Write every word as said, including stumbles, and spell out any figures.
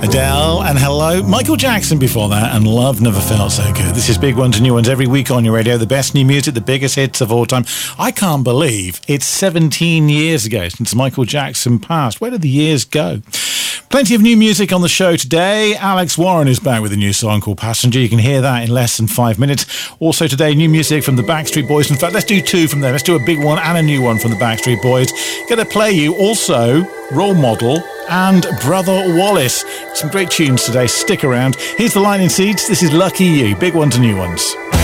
Adele and Hello. Michael Jackson before that, and Love Never Felt So Good. This is Big Ones and New Ones every week on your radio. The best new music, the biggest hits of all time. I can't believe it's seventeen years ago since Michael Jackson passed. Where did the years go? Plenty of new music on the show today. Alex Warren is back with a new song called Passenger. You can hear that in less than five minutes. Also today, new music from the Backstreet Boys. In fact, let's do two from them. Let's do a big one and a new one from the Backstreet Boys. Gonna play you also Role Model and Brother Wallace. Some great tunes today. Stick around. Here's the Line in Seeds. This is Lucky You. Big Ones and New Ones.